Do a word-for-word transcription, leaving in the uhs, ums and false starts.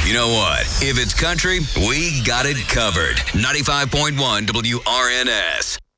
You know what? If it's country, we got it covered. ninety-five point one W R N S.